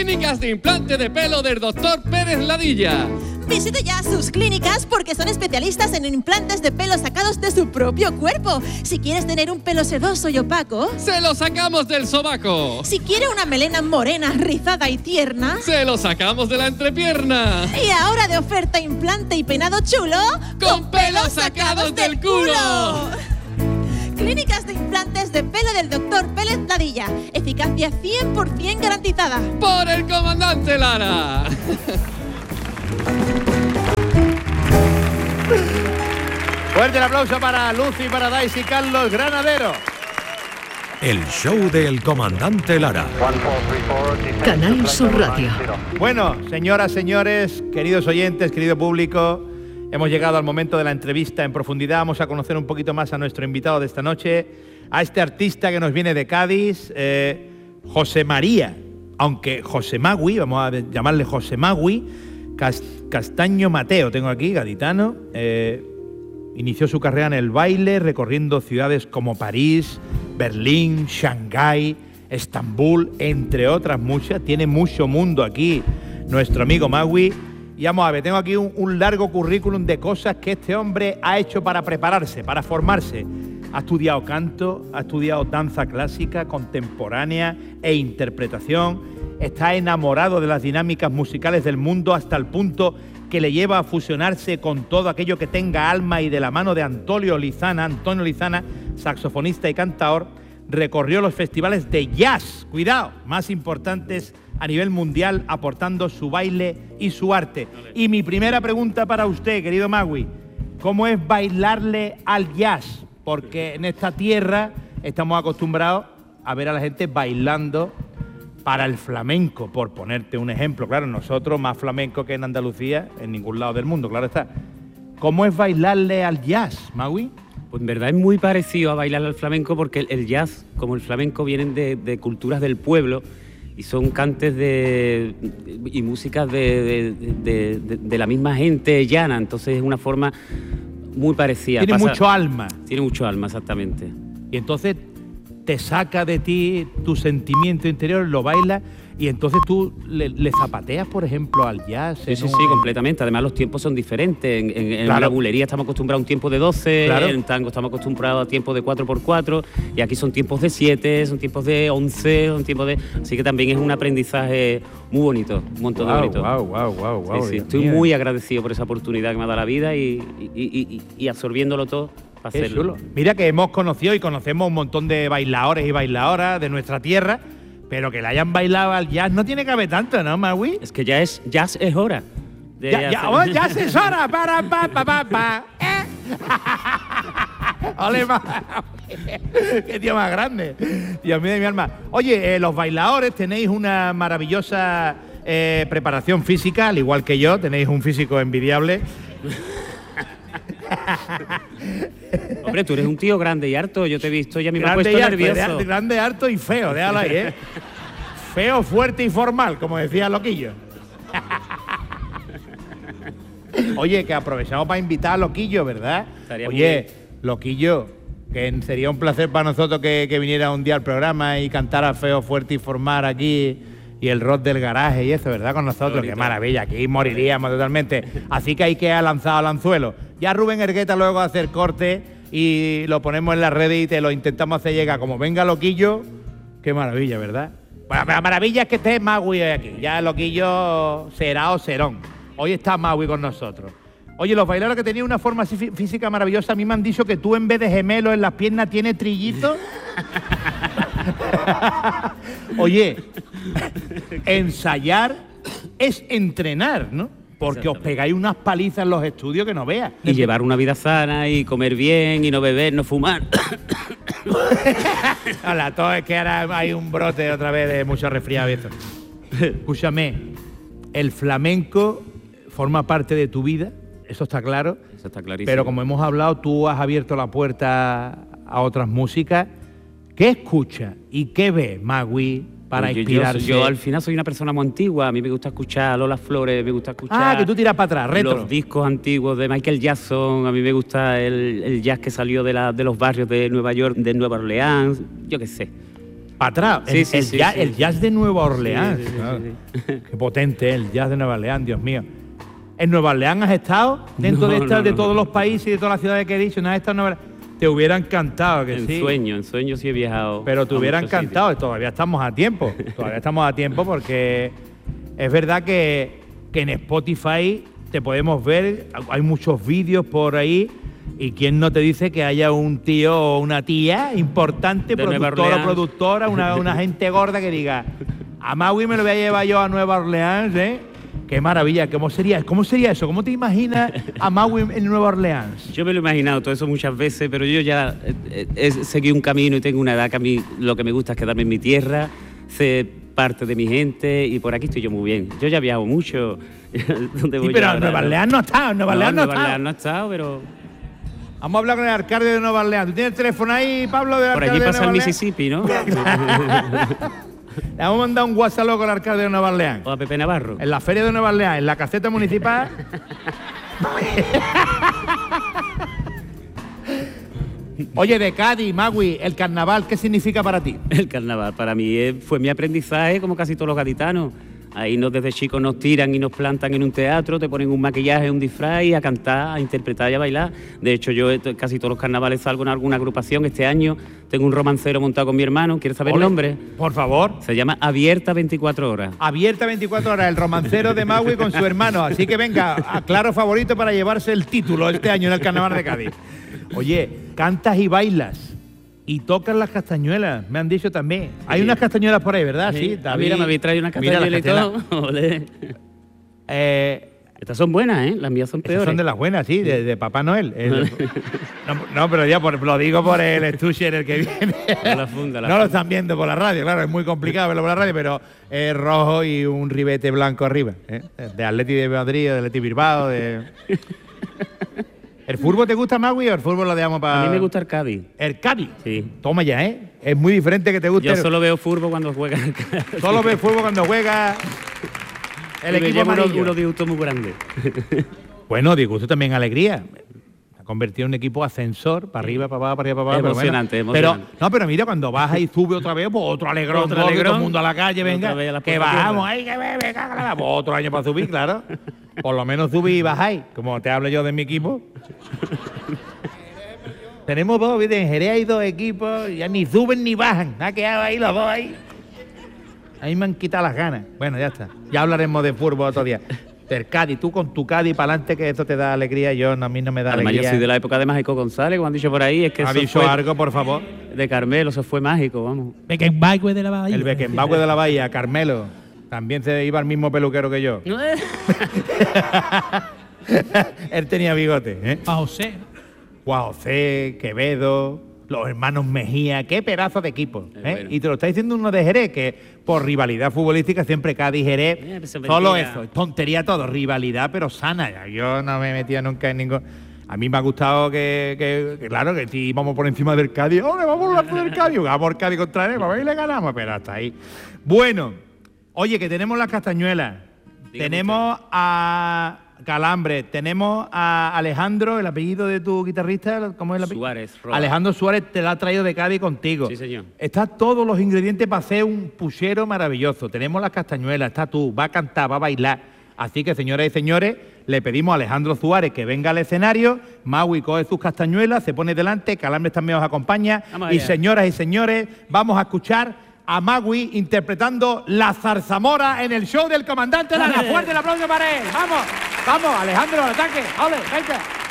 Clínicas de implante de pelo del Dr. Pérez Ladilla. Visite ya sus clínicas porque son especialistas en implantes de pelo sacados de su propio cuerpo. Si quieres tener un pelo sedoso y opaco, ¡se lo sacamos del sobaco! Si quiere una melena morena, rizada y tierna, ¡se lo sacamos de la entrepierna! Y ahora de oferta implante y peinado chulo, ¡con pelos sacados del culo! Clínicas de implantes de pelo del Dr. Pérez Ladilla. Eficacia 100% garantizada. ¡Por el comandante Lara! Fuerte el aplauso para Lucy Paradise y Carlos Granadero. El show del comandante Lara. Canal Sur Radio. Bueno, señoras, señores, queridos oyentes, querido público, hemos llegado al momento de la entrevista en profundidad. Vamos a conocer un poquito más a nuestro invitado de esta noche, a este artista que nos viene de Cádiz, José María, aunque José Magui, vamos a llamarle José Magui, Castaño Mateo, tengo aquí, gaditano. Inició su carrera en el baile, recorriendo ciudades como París, Berlín, Shanghái, Estambul, entre otras muchas. Tiene mucho mundo aquí nuestro amigo Magui. Y vamos a ver, tengo aquí un largo currículum de cosas que este hombre ha hecho para prepararse, para formarse. Ha estudiado canto, ha estudiado danza clásica, contemporánea e interpretación. Está enamorado de las dinámicas musicales del mundo hasta el punto que le lleva a fusionarse con todo aquello que tenga alma, y de la mano de Antonio Lizana, saxofonista y cantaor, recorrió los festivales de jazz, cuidado, más importantes a nivel mundial, aportando su baile y su arte. Y mi primera pregunta para usted, querido Magui, ¿cómo es bailarle al jazz? Porque en esta tierra estamos acostumbrados a ver a la gente bailando para el flamenco, por ponerte un ejemplo. Claro, nosotros más flamenco que en Andalucía, en ningún lado del mundo, claro está. ¿Cómo es bailarle al jazz, Magui? Pues en verdad es muy parecido a bailar al flamenco, porque el jazz, como el flamenco, vienen de culturas del pueblo y son cantes y músicas de la misma gente llana, entonces es una forma muy parecida. Tiene mucho alma. Tiene mucho alma, exactamente. Y entonces te saca de ti tu sentimiento interior, lo bailas, y entonces tú le zapateas, por ejemplo, al jazz. Sí, sí, sí, completamente. Además, los tiempos son diferentes. En la bulería estamos acostumbrados a un tiempo de 12, claro. En tango estamos acostumbrados a tiempos de 4x4, y aquí son tiempos de 7, son tiempos de 11, son tiempos de... Así que también es un aprendizaje muy bonito, un montón de bonito. Wow. Sí, sí. Estoy muy agradecido por esa oportunidad que me ha dado la vida y absorbiéndolo todo. Qué chulo. Mira que hemos conocido y conocemos un montón de bailadores y bailadoras de nuestra tierra, pero que le hayan bailado al jazz no tiene que haber tanto, ¿no, Magui? Es que jazz es hora. Jazz es hora. Ole, qué tío más grande. Dios mío de mi alma. Oye, los bailadores tenéis una maravillosa preparación física, al igual que yo, tenéis un físico envidiable. Hombre, tú eres un tío grande y harto, yo te he visto, ya me he puesto nervioso. Grande, harto y feo, déjalo ahí, ¿eh? Feo, fuerte y formal, como decía Loquillo. Oye, que aprovechamos para invitar a Loquillo, ¿verdad? Oye, Loquillo, que sería un placer para nosotros que viniera un día al programa y cantara Feo, fuerte y formal aquí, y el rock del garaje y eso, ¿verdad? Con nosotros, qué maravilla, aquí moriríamos totalmente. Así que hay que ha lanzado al anzuelo. Ya Rubén Ergueta luego va a hacer corte y lo ponemos en las redes y te lo intentamos hacer llegar. Como venga Loquillo, qué maravilla, ¿verdad? Bueno, la maravilla es que esté Magui aquí. Ya Loquillo será o serón. Hoy está Magui con nosotros. Oye, los bailadores que tenían una forma física maravillosa, a mí me han dicho que tú en vez de gemelos en las piernas tienes trillizos. Oye, ensayar es entrenar, ¿no? Porque os pegáis unas palizas en los estudios que no veas. Y llevar una vida sana y comer bien y no beber, no fumar. Hola, todo es que ahora hay un brote otra vez de mucho resfriado y eso. Escúchame, el flamenco forma parte de tu vida, eso está claro. Eso está clarísimo. Pero como hemos hablado, tú has abierto la puerta a otras músicas. ¿Qué escuchas y qué ves, Magui, para inspirarse? Yo al final soy una persona muy antigua. A mí me gusta escuchar Lola Flores, me gusta escuchar... Ah, que tú tiras para atrás, retro. Los discos antiguos de Michael Jackson. A mí me gusta el jazz que salió de los barrios de Nueva York, de Nueva Orleans, yo qué sé. Para atrás. El jazz de Nueva Orleans. Sí, sí, sí. Qué potente el jazz de Nueva Orleans, Dios mío. ¿En Nueva Orleans has estado? Dentro de todos los países y de todas las ciudades que he dicho, ¿no has estado en Nueva Orleans? Te hubiera encantado que sí. En sueño sí he viajado. Pero te hubiera encantado, y todavía estamos a tiempo. Todavía estamos a tiempo porque es verdad que en Spotify te podemos ver, hay muchos vídeos por ahí, y quién no te dice que haya un tío o una tía importante, productor o productora, una gente gorda que diga, a Maui me lo voy a llevar yo a Nueva Orleans, ¿eh? Qué maravilla, ¿cómo sería eso? ¿Cómo te imaginas a Maui en Nueva Orleans? Yo me lo he imaginado todo eso muchas veces, pero yo ya he seguido un camino y tengo una edad que a mí lo que me gusta es quedarme en mi tierra, ser parte de mi gente, y por aquí estoy yo muy bien. Yo ya he viajado mucho. ¿Dónde voy pero ahora? en Nueva Orleans no está, en Nueva Orleans no he estado, pero... Vamos a hablar con el alcalde de Nueva Orleans. ¿Tú tienes el teléfono ahí, Pablo? Por allí pasa el Mississippi, ¿no? Le vamos a mandar un WhatsApp con el alcalde de Nueva Orleans. O a Pepe Navarro. En la feria de Nueva Orleans, en la caseta municipal. Oye, de Cádiz, Magui, el carnaval, ¿qué significa para ti? El carnaval para mí fue mi aprendizaje, como casi todos los gaditanos. Ahí desde chicos nos tiran y nos plantan en un teatro, te ponen un maquillaje, un disfraz y a cantar, a interpretar y a bailar. De hecho, yo casi todos los carnavales salgo en alguna agrupación. Este año tengo un romancero montado con mi hermano. ¿Quieres saber el nombre? Por favor. Se llama Abierta 24 horas. Abierta 24 horas, el romancero de Magui con su hermano. Así que venga, claro favorito para llevarse el título este año en el Carnaval de Cádiz. Oye, cantas y bailas. Y tocan las castañuelas, me han dicho también. Hay unas castañuelas por ahí, ¿verdad? Sí, David. Mira, me habéis traído unas castañuelas y todo. Olé. Estas son buenas, ¿eh? Las mías son peores. Son de las buenas, sí, de Papá Noel. No, pero ya lo digo por el estuche en el que viene. No lo están viendo por la radio, claro, es muy complicado verlo por la radio, pero es rojo y un ribete blanco arriba. De Atleti de Madrid, de Atleti Bilbao, ¿El fútbol te gusta, Magui, o el fútbol lo dejamos para...? A mí me gusta el Cádiz. ¿El Cádiz? Sí. Toma ya, ¿eh? Es muy diferente que te guste. Yo solo veo fútbol cuando juega. Solo ves fútbol cuando juega el equipo amarillo. Unos disgustos muy grandes. Bueno, disgusto también alegría. Se ha convertido en un equipo ascensor, para arriba, para abajo, para arriba, para abajo. Emocionante, emocionante. Pero mira, cuando baja y sube otra vez, pues otro alegrón, todo el mundo a la calle, venga, que bajamos, ahí, que me caga, pues otro año para subir, claro. Por lo menos subí y bajáis, como te hablo yo de mi equipo. Tenemos dos, ¿viste? En Jerez hay dos equipos, ya ni suben ni bajan. Ha quedado ahí los dos ahí. A mí me han quitado las ganas. Bueno, ya está. Ya hablaremos de fútbol otro día. Del Cádiz, tú con tu Cádiz para adelante, que esto te da alegría. A mí no me da alegría. Yo soy de la época de Mágico González, como han dicho por ahí. Es que ¿ha dicho algo, por favor? De Carmelo, eso fue mágico, vamos. Beckenbauer de la Bahía. El Beckenbauer de la Bahía, Carmelo. También se iba al mismo peluquero que yo. Él tenía bigote, ¿eh? Juan José, Quevedo, los hermanos Mejía, qué pedazo de equipo, ¿eh? Bueno. Y te lo está diciendo uno de Jerez, que por rivalidad futbolística siempre Cádiz y Jerez, solo eso, tontería todo, rivalidad pero sana. Yo no me metía nunca en ningún... A mí me ha gustado que claro, que si íbamos por encima del Cádiz, ¡ahora vamos a hablar del Cádiz! Vamos al Cádiz contra él, a ver, le ganamos, pero hasta ahí. Bueno, oye, que tenemos las castañuelas, tenemos a Calambre, tenemos a Alejandro, el apellido de tu guitarrista, ¿cómo es el apellido? Suárez. Roa. Alejandro Suárez te la ha traído de Cádiz contigo. Sí, señor. Están todos los ingredientes para hacer un puchero maravilloso. Tenemos las castañuelas, está tú, va a cantar, va a bailar. Así que, señoras y señores, le pedimos a Alejandro Suárez que venga al escenario. Magui coge sus castañuelas, se pone delante, Calambre también os acompaña. Y señoras y señores, vamos a escuchar a Magui interpretando La Zarzamora en el show del Comandante Lara. Fuerte el aplauso para él. Vamos, Alejandro, al ataque. ¡Ole, venga!